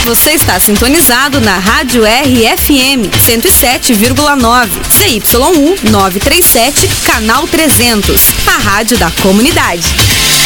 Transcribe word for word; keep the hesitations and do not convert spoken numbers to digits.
Você está sintonizado na Rádio R F M cento e sete vírgula nove, C Y um novecentos e trinta e sete, canal trezentos, a rádio da comunidade.